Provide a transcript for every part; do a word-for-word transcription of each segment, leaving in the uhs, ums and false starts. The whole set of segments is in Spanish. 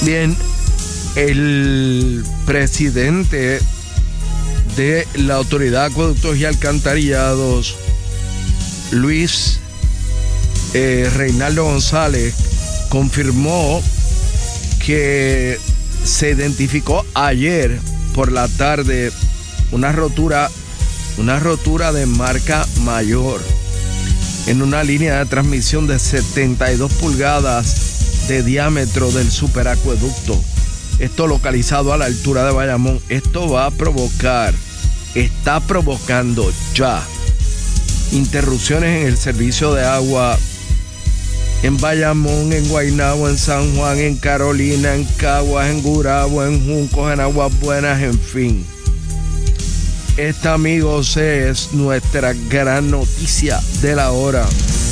Bien, el presidente de la Autoridad de Acueductos y Alcantarillados, Luis eh, Reinaldo González, confirmó que se identificó ayer por la tarde una rotura, una rotura de marca mayor en una línea de transmisión de setenta y dos pulgadas de diámetro del superacueducto. Esto localizado a la altura de Bayamón. Esto va a provocar, está provocando ya interrupciones en el servicio de agua en Bayamón, en Guaynabo, en San Juan, en Carolina, en Caguas, en Gurabo, en Juncos, en Aguas Buenas, en fin. Esta, amigos, es nuestra gran noticia de la hora.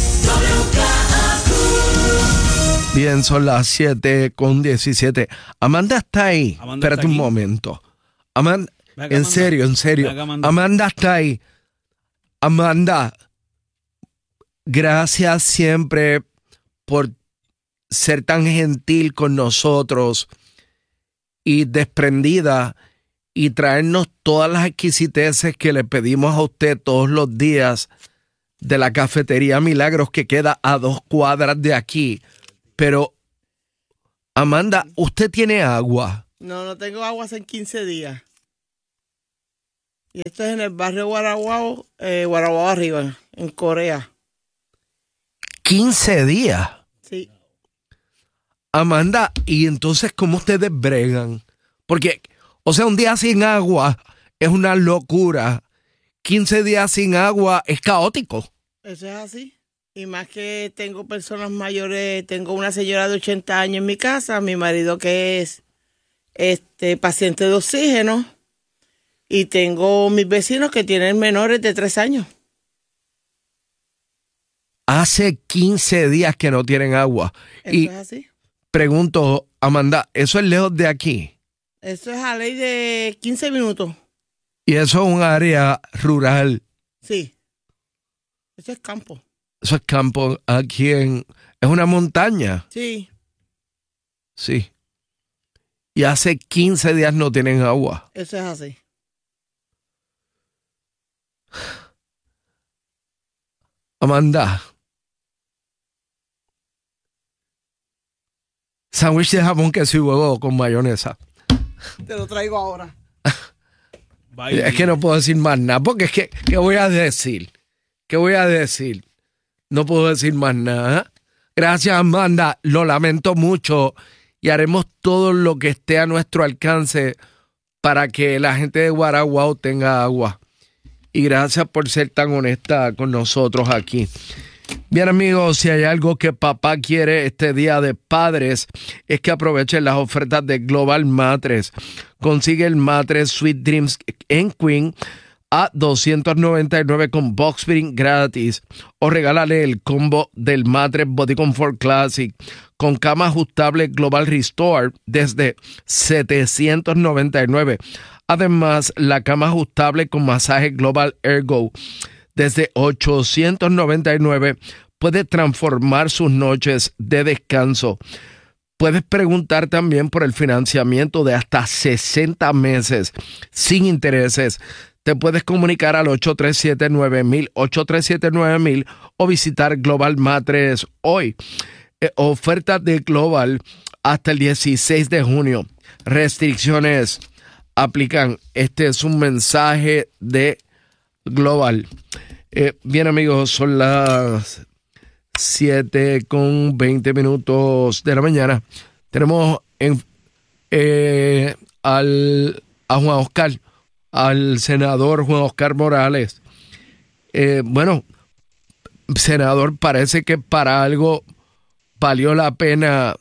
Bien, son las siete con diecisiete. Amanda está ahí. Amanda Espérate está un momento. Amanda, en Amanda. serio, en serio. Amanda. Amanda está ahí. Amanda, gracias siempre por ser tan gentil con nosotros y desprendida y traernos todas las exquisiteces que le pedimos a usted todos los días de la Cafetería Milagros, que queda a dos cuadras de aquí. Pero, Amanda, ¿usted tiene agua? No, no tengo agua hace quince días. Y esto es en el barrio Guaraguao, eh, Guaraguao arriba, en Corea. ¿quince días? Sí. Amanda, ¿y entonces cómo ustedes bregan? Porque, o sea, un día sin agua es una locura. quince días sin agua es caótico. Eso es así. Y más que tengo personas mayores, tengo una señora de ochenta años en mi casa, mi marido que es este paciente de oxígeno, y tengo mis vecinos que tienen menores de tres años. Hace quince días que no tienen agua. Eso y es así. Pregunto, Amanda, ¿eso es lejos de aquí? Eso es a ley de quince minutos. ¿Y eso es un área rural? Sí. Eso es campo. Eso es campo aquí en... ¿Es una montaña? Sí. Sí. Y hace quince días no tienen agua. Eso es así. Amanda. Sándwich de jamón, queso y huevo con mayonesa. Te lo traigo ahora. Es que no puedo decir más nada, porque es que, ¿qué voy a decir? ¿Qué voy a decir? No puedo decir más nada. Gracias, Amanda. Lo lamento mucho y haremos todo lo que esté a nuestro alcance para que la gente de Guaraguao tenga agua. Y gracias por ser tan honesta con nosotros aquí. Bien, amigos, si hay algo que papá quiere este Día de Padres es que aprovechen las ofertas de Global Mattress. Consigue el mattress Sweet Dreams en Queen a doscientos noventa y nueve con box spring gratis, o regálale el combo del mattress Body Comfort Classic con cama ajustable Global Restore desde setecientos noventa y nueve. Además, la cama ajustable con masaje Global Ergo desde ochocientos noventa y nueve puede transformar sus noches de descanso. Puedes preguntar también por el financiamiento de hasta sesenta meses sin intereses. Te puedes comunicar al ocho tres siete nueve mil, ocho tres siete nueve mil o visitar Global Mattress hoy. Eh, ofertas de Global hasta el dieciséis de junio. Restricciones aplican. Este es un mensaje de Global. Eh, bien, amigos, son las siete con veinte minutos de la mañana. Tenemos en, eh, al, a Juan Oscar, al senador Juan Oscar Morales. Eh, bueno, senador, parece que para algo valió la pena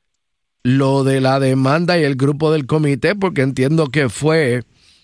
lo de la demanda y el grupo del comité, porque entiendo que fue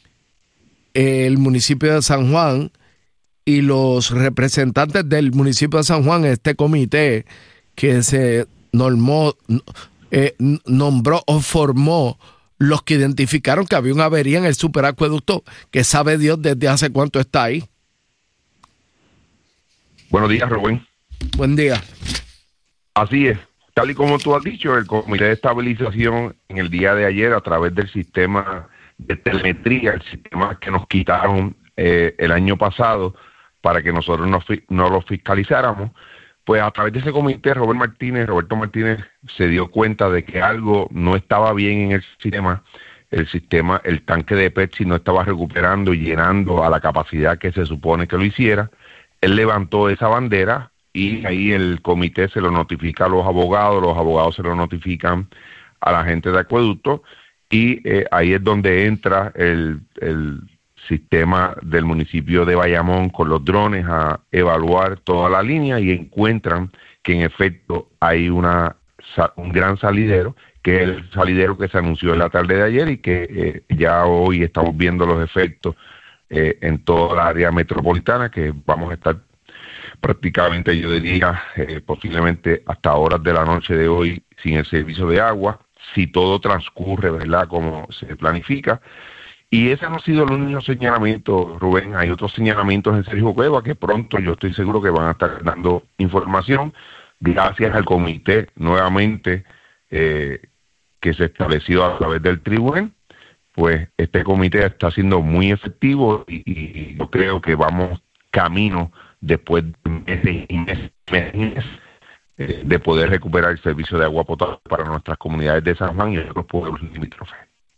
el municipio de San Juan y los representantes del municipio de San Juan, este comité que se normó, eh, nombró o formó los que identificaron que había una avería en el superacueducto, que sabe Dios desde hace cuánto está ahí. Buenos días, Rubén. Buen día. Así es. tal y como tú has dicho, el Comité de Estabilización en el día de ayer, a través del sistema de telemetría, el sistema que nos quitaron eh, el año pasado para que nosotros no, no lo fiscalizáramos, pues a través de ese comité, Robert Martínez, Roberto Martínez se dio cuenta de que algo no estaba bien en el sistema. El sistema, el tanque de Pepsi no estaba recuperando y llenando a la capacidad que se supone que lo hiciera. Él levantó esa bandera y ahí el comité se lo notifica a los abogados, los abogados se lo notifican a la gente de acueducto y eh, ahí es donde entra el, el sistema del municipio de Bayamón con los drones a evaluar toda la línea y encuentran que en efecto hay una un gran salidero, que es el salidero que se anunció en la tarde de ayer y que eh, ya hoy estamos viendo los efectos eh, en toda la área metropolitana, que vamos a estar prácticamente, yo diría, eh, posiblemente hasta horas de la noche de hoy sin el servicio de agua, si todo transcurre, ¿verdad?, como se planifica. Y ese no ha sido el único señalamiento, Rubén. Hay otros señalamientos en Sergio Cueva que pronto yo estoy seguro que van a estar dando información gracias al comité nuevamente eh, que se estableció a través del tribunal. Pues este comité está siendo muy efectivo y, y yo creo que vamos camino después de meses y meses, meses eh, de poder recuperar el servicio de agua potable para nuestras comunidades de San Juan y otros pueblos limítrofes.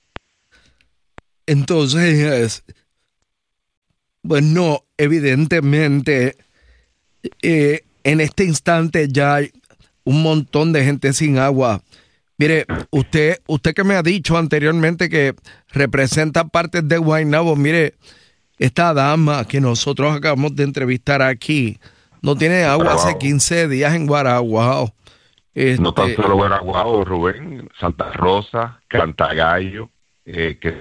Entonces, bueno, evidentemente, eh, en este instante ya hay un montón de gente sin agua. Mire, usted, usted que me ha dicho anteriormente que representa partes de Guaynabo, mire, esta dama que nosotros acabamos de entrevistar aquí no tiene agua Guaraguao. Hace quince días en Guaraguao. Este, no tan solo Guaraguao, Rubén, Santa Rosa, Cantagallo, eh, que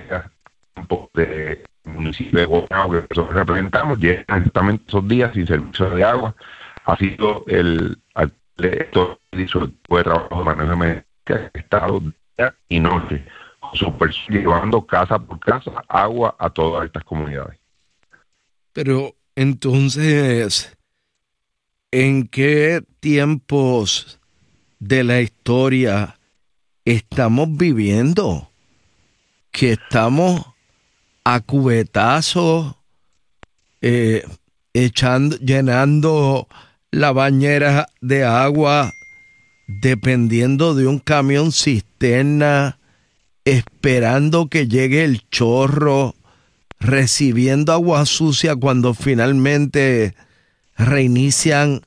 de municipio de Guaynabo que nosotros representamos, llegan justamente esos días sin servicio de agua. Ha sido el esto hizo el de trabajo de manejo de emergencia que ha estado día y noche super, llevando casa por casa agua a todas estas comunidades. Pero entonces, ¿en qué tiempos de la historia estamos viviendo? Que estamos a cubetazos, eh, echando, llenando la bañera de agua, dependiendo de un camión cisterna, esperando que llegue el chorro, recibiendo agua sucia cuando finalmente reinician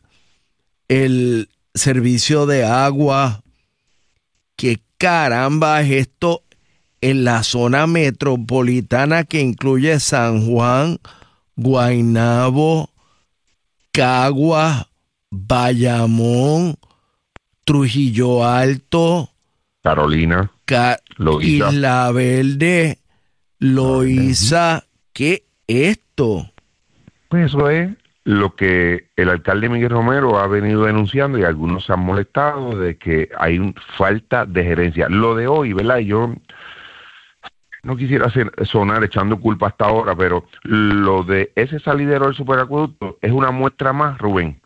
el servicio de agua. ¿Qué caramba es esto en la zona metropolitana que incluye San Juan, Guaynabo, Caguas, Bayamón, Trujillo Alto, Carolina, Ca- Isla Verde, Loíza? ¿Qué es esto? Pues eso es lo que el alcalde Miguel Romero ha venido denunciando y algunos se han molestado de que hay un, falta de gerencia. Lo de hoy, ¿verdad? Yo no quisiera hacer, sonar echando culpa hasta ahora, pero lo de ese salidero del superacueducto es una muestra más, Rubén,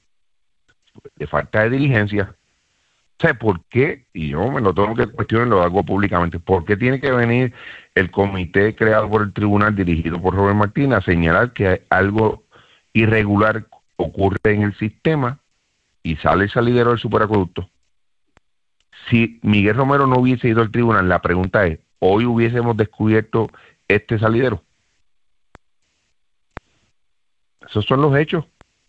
de falta de diligencia. O sea, ¿por qué? Y yo me lo tengo que cuestionar, lo hago públicamente. ¿Por qué tiene que venir el comité creado por el tribunal, dirigido por Robert Martínez, a señalar que algo irregular ocurre en el sistema y sale el salidero del superacueducto? Si Miguel Romero no hubiese ido al tribunal, la pregunta es, ¿hoy hubiésemos descubierto este salidero? Esos son los hechos.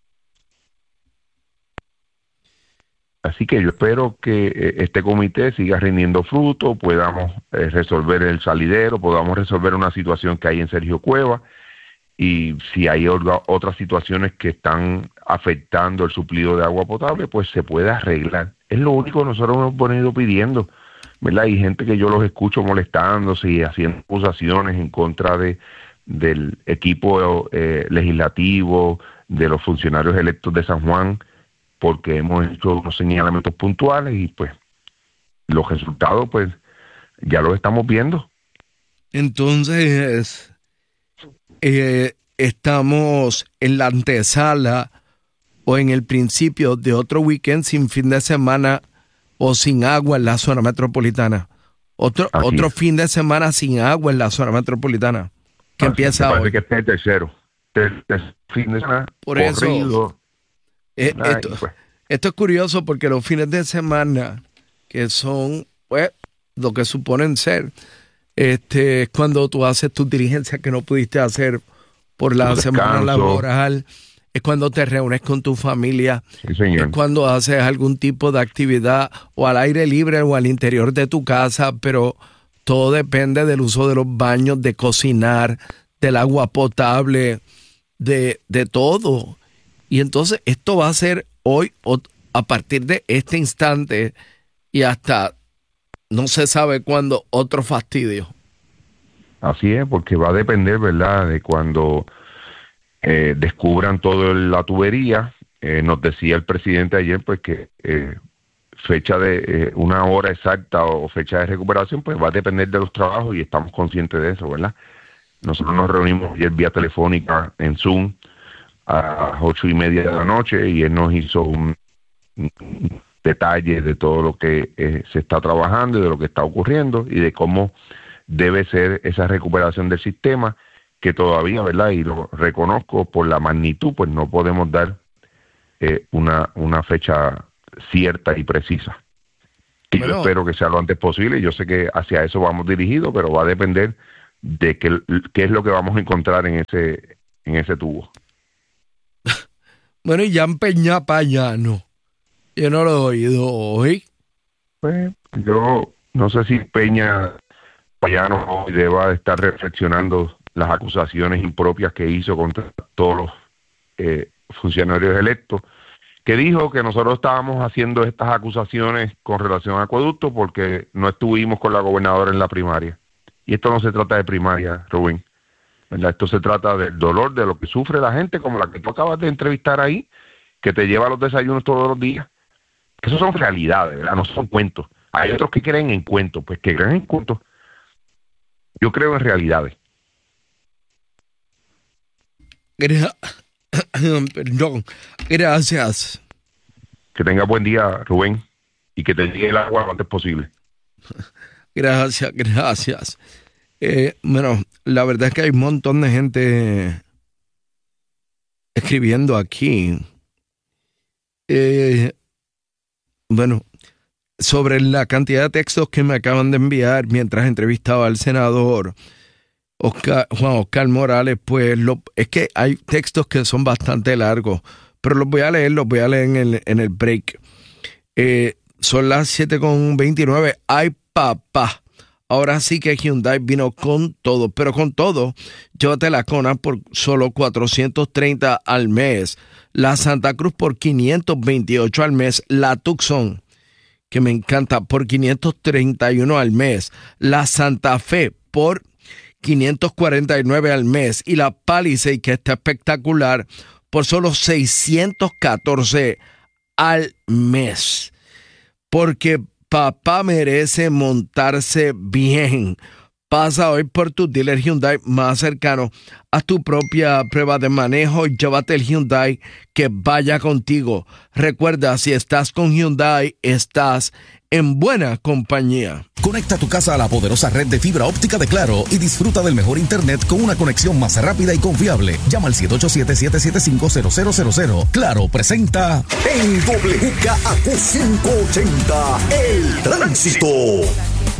Así que yo espero que eh, este comité siga rindiendo fruto, podamos eh, resolver el salidero, podamos resolver una situación que hay en Sergio Cueva, y si hay orga, otras situaciones que están afectando el suplido de agua potable, pues se puede arreglar. Es lo único que nosotros hemos venido pidiendo, ¿verdad? Hay gente que yo los escucho molestándose y haciendo acusaciones en contra de del equipo eh, legislativo, de los funcionarios electos de San Juan, porque hemos hecho unos señalamientos puntuales y pues los resultados pues ya los estamos viendo. Entonces, eh, estamos en la antesala o en el principio de otro weekend sin fin de semana o sin agua en la zona metropolitana. Otro, otro fin de semana sin agua en la zona metropolitana. Que Así empieza hoy. Parece que este es el tercero. El, el fin de semana Por eso, eh, Ay, esto, pues. esto es curioso porque los fines de semana, que son pues, lo que suponen ser, este, es cuando tú haces tus diligencias que no pudiste hacer por la Descanso. semana laboral. Es cuando te reúnes con tu familia, sí, señor. Es cuando haces algún tipo de actividad o al aire libre o al interior de tu casa, pero todo depende del uso de los baños, de cocinar, del agua potable, de, de todo. Y entonces esto va a ser hoy, a partir de este instante y hasta no se sabe cuándo, otro fastidio. Así es, porque va a depender, ¿verdad?, de cuando... Eh, descubran toda la tubería. Eh, nos decía el presidente ayer pues que eh, fecha de eh, una hora exacta o fecha de recuperación pues va a depender de los trabajos y estamos conscientes de eso, ¿verdad? Nosotros nos reunimos ayer vía telefónica en Zoom a las ocho y media de la noche y él nos hizo un, un detalle de todo lo que eh, se está trabajando y de lo que está ocurriendo y de cómo debe ser esa recuperación del sistema, que todavía, ¿verdad?, y lo reconozco por la magnitud, pues no podemos dar eh, una, una fecha cierta y precisa. Y bueno, yo espero que sea lo antes posible. Yo sé que hacia eso vamos dirigidos, pero va a depender de qué, qué es lo que vamos a encontrar en ese en ese tubo. Bueno, y ya en Peña Payano, yo no lo he oído hoy. Pues yo no sé si Peña Payano hoy deba estar reflexionando las acusaciones impropias que hizo contra todos los eh, funcionarios electos, que dijo que nosotros estábamos haciendo estas acusaciones con relación a acueducto porque no estuvimos con la gobernadora en la primaria. Y esto no se trata de primaria, Rubén, ¿verdad? Esto se trata del dolor, de lo que sufre la gente, como la que tú acabas de entrevistar ahí, que te lleva a los desayunos todos los días. Eso son realidades, ¿verdad? No son cuentos. Hay otros que creen en cuentos, pues que creen en cuentos. Yo creo en realidades. Perdón, gracias. Que tenga buen día, Rubén, y que te llegue el agua lo antes posible. Gracias, gracias. Eh, bueno, la verdad es que hay un montón de gente escribiendo aquí. Eh, bueno, sobre la cantidad de textos que me acaban de enviar mientras entrevistaba al senador Oscar, Juan Oscar Morales, pues lo, es que hay textos que son bastante largos, pero los voy a leer, los voy a leer en el, en el break. Eh, son las siete con veintinueve. Ay, papá, ahora sí que Hyundai vino con todo, pero con todo, llévate la Kona por solo cuatrocientos treinta al mes, la Santa Cruz por quinientos veintiocho al mes, la Tucson, que me encanta, por quinientos treinta y uno al mes, la Santa Fe por quinientos cuarenta y nueve al mes y la Palisade, que está espectacular, por solo seiscientos catorce al mes. Porque papá merece montarse bien. Pasa hoy por tu dealer Hyundai más cercano. Haz tu propia prueba de manejo y llévate el Hyundai que vaya contigo. Recuerda, si estás con Hyundai, estás en buena compañía. Conecta tu casa a la poderosa red de fibra óptica de Claro y disfruta del mejor internet con una conexión más rápida y confiable. Llama al siete ocho siete, siete siete cinco, cero cero cero cero. Claro presenta en W K A Q cinco ochenta, El Tránsito.